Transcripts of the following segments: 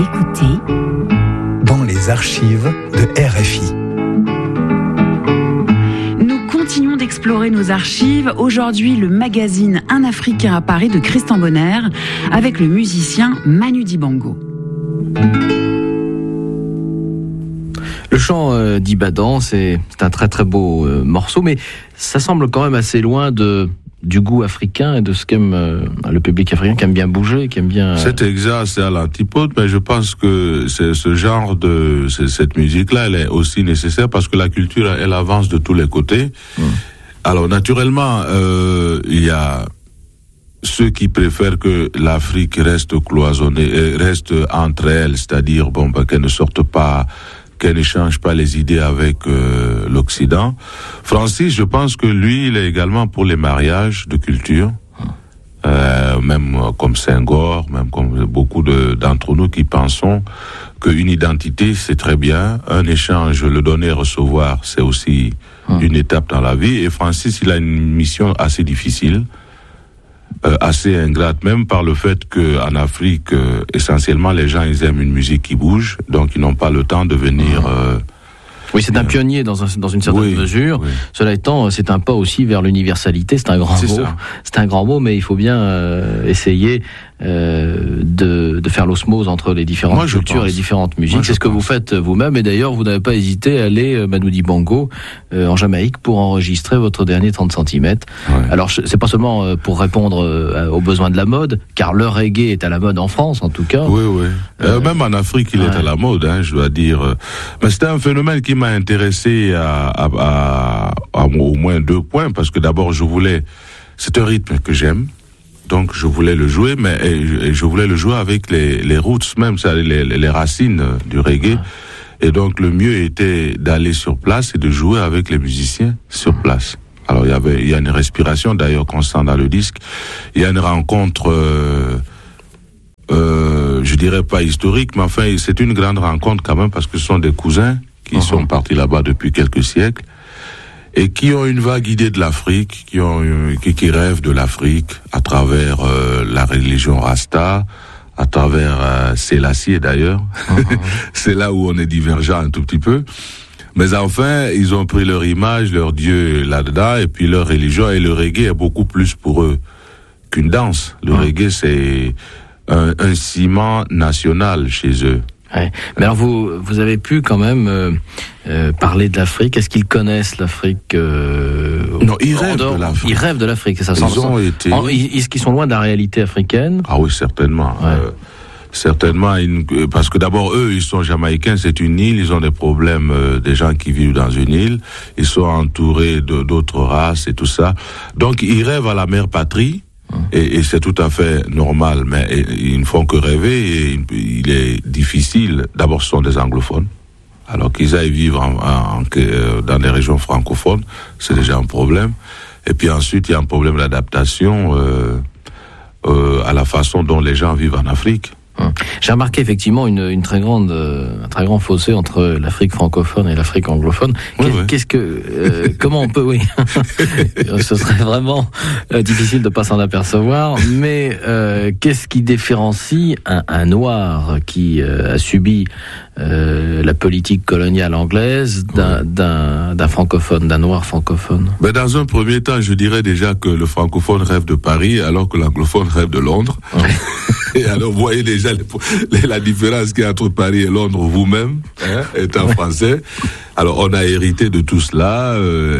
Écoutez dans les archives de RFI. Nous continuons d'explorer nos archives. Aujourd'hui, le magazine Un Africain à Paris de Christian Bonner avec le musicien Manu Dibango. Le chant d'Ibadan, c'est un très très beau morceau, mais ça semble quand même assez loin du goût africain et de ce qu'aime le public africain, qui aime bien bouger, qui aime bien... C'est exact, c'est à l'antipode, mais je pense que ce genre cette musique-là, elle est aussi nécessaire parce que la culture, elle avance de tous les côtés. Alors, naturellement, il y a ceux qui préfèrent que l'Afrique reste cloisonnée, reste entre elles, c'est-à-dire, qu'elle ne sorte pas, qu'elle n'échange pas les idées avec l'Occident. Francis, je pense que lui, il est également pour les mariages de culture, même comme Senghor, même comme beaucoup d'entre nous qui pensons qu'une identité, c'est très bien. Un échange, le donner et recevoir, c'est aussi une étape dans la vie. Et Francis, il a une mission assez difficile, assez ingrate, même par le fait qu'en Afrique, essentiellement, les gens, ils aiment une musique qui bouge, donc ils n'ont pas le temps de venir... Oui, c'est un pionnier dans une certaine mesure. Oui. Cela étant, c'est un pas aussi vers l'universalité. C'est un grand mot. C'est un grand mot, mais il faut bien essayer de faire l'osmose entre les différentes cultures et les différentes musiques. C'est ce que vous faites vous-même. Et d'ailleurs, vous n'avez pas hésité à aller, Manu Dibango, en Jamaïque pour enregistrer votre dernier 30 cm. Ouais. Alors, c'est pas seulement pour répondre aux besoins de la mode, car le reggae est à la mode en France, en tout cas. Oui, oui. Même en Afrique, il est à la mode, je dois dire. Mais c'était un phénomène qui m'a intéressé à au moins 2 points, parce que d'abord, c'est un rythme que j'aime. Donc je voulais le jouer, mais je voulais le jouer avec les roots même, les racines du reggae. Et donc le mieux était d'aller sur place et de jouer avec les musiciens sur place. Alors il y a une respiration d'ailleurs constante dans le disque. Il y a une rencontre, je dirais pas historique, mais enfin c'est une grande rencontre quand même parce que ce sont des cousins qui sont partis là-bas depuis quelques siècles. Et qui ont une vague idée de l'Afrique, qui rêvent de l'Afrique à travers la religion Rasta, à travers Sélassié d'ailleurs. C'est là où on est divergent un tout petit peu. Mais enfin, ils ont pris leur image, leur Dieu là-dedans, et puis leur religion, et le reggae est beaucoup plus pour eux qu'une danse. Le reggae, c'est un ciment national chez eux. Ouais. Mais alors vous avez pu quand même parler de l'Afrique. Est-ce qu'ils connaissent l'Afrique Non, ils rêvent de l'Afrique. Ils rêvent de l'Afrique, c'est ça. Est-ce qu'ils sont loin de la réalité africaine ? Ah oui, certainement. Ouais. Certainement, parce que d'abord, eux, ils sont jamaïcains, c'est une île, ils ont des problèmes, des gens qui vivent dans une île, ils sont entourés d'autres races et tout ça. Donc, ils rêvent à la mère patrie. Et c'est tout à fait normal, mais ils ne font que rêver et il est difficile. D'abord, ce sont des anglophones. Alors qu'ils aillent vivre dans des régions francophones, c'est déjà un problème. Et puis ensuite, il y a un problème d'adaptation à la façon dont les gens vivent en Afrique. J'ai remarqué effectivement un très grand fossé entre l'Afrique francophone et l'Afrique anglophone. Comment on peut, ce serait vraiment difficile de pas s'en apercevoir. Mais qu'est-ce qui différencie un noir qui a subi la politique coloniale anglaise d'un francophone, d'un noir francophone? Dans un premier temps, je dirais déjà que le francophone rêve de Paris, alors que l'anglophone rêve de Londres. Et alors, vous voyez déjà la différence qu'il y a entre Paris et Londres, vous-même, étant français. Alors, on a hérité de tout cela,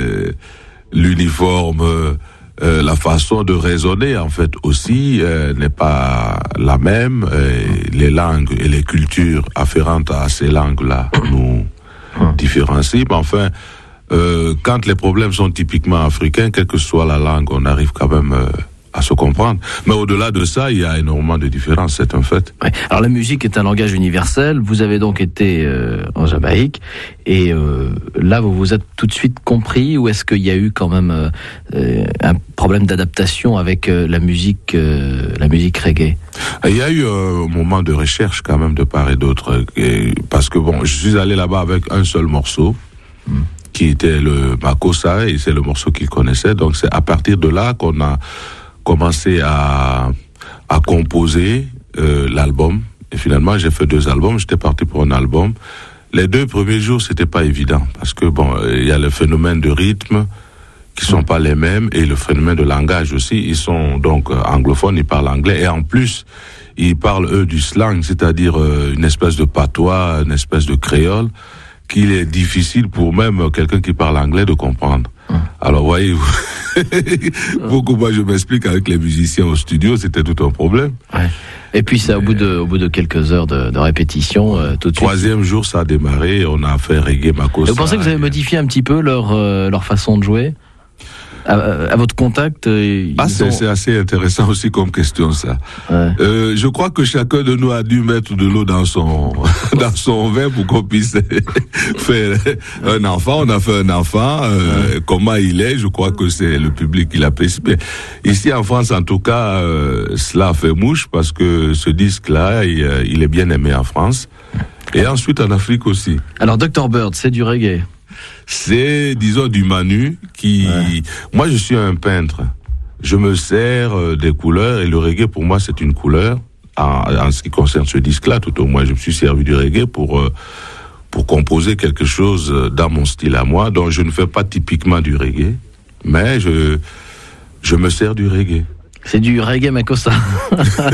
l'uniforme, la façon de raisonner, en fait, aussi, n'est pas la même. Les langues et les cultures afférentes à ces langues-là nous différencient. Mais enfin, quand les problèmes sont typiquement africains, quelle que soit la langue, on arrive quand même à se comprendre. Mais au-delà de ça, il y a énormément de différences, c'est un fait. Ouais. Alors la musique est un langage universel. Vous avez donc été en Jamaïque et là vous vous êtes tout de suite compris, ou est-ce qu'il y a eu quand même un problème d'adaptation avec la musique reggae? Il y a eu un moment de recherche quand même de part et d'autre, parce que je suis allé là-bas avec un seul morceau. Qui était le Makossa, et c'est le morceau qu'il connaissait. Donc c'est à partir de là qu'on a commencé à composer l'album Et finalement, j'ai fait 2 albums. J'étais parti pour un album. Les 2 premiers jours, c'était pas évident parce que bon, il y a le phénomène de rythme qui sont pas les mêmes et le phénomène de langage aussi. Ils sont donc anglophones, ils parlent anglais et en plus, ils parlent eux du slang, c'est-à-dire une espèce de patois, une espèce de créole qu'il est difficile pour même quelqu'un qui parle anglais de comprendre. Alors voyez-vous, beaucoup moi je m'explique avec les musiciens au studio, c'était tout un problème. Ouais. Et puis c'est au bout de quelques heures de répétition, tout de suite. 3e jour ça a démarré, on a fait reggae makossa. Vous pensez que vous avez modifié un petit peu leur façon de jouer à votre contact? C'est assez intéressant aussi comme question ça. Ouais. Je crois que chacun de nous a dû mettre de l'eau dans son vin pour qu'on puisse faire un enfant. On a fait un enfant. Comment il est, je crois que c'est le public qui l'apprécie. Ici en France, en tout cas, cela fait mouche parce que ce disque-là, il est bien aimé en France. Et ensuite en Afrique aussi. Alors Dr Bird, c'est du reggae. C'est, disons, du Manu qui... Ouais. Moi, je suis un peintre. Je me sers des couleurs et le reggae, pour moi, c'est une couleur. En ce qui concerne ce disque-là, tout au moins, je me suis servi du reggae pour composer quelque chose dans mon style à moi. Donc, je ne fais pas typiquement du reggae, mais je me sers du reggae. C'est du reggae makossa.